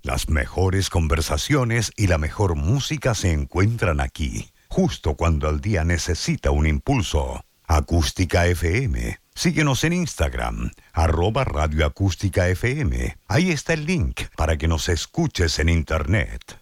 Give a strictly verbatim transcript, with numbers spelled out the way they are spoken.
Las mejores conversaciones y la mejor música se encuentran aquí, justo cuando el día necesita un impulso. Acústica F M. Síguenos en Instagram, arroba Radio Acústica F M. Ahí está el link para que nos escuches en internet.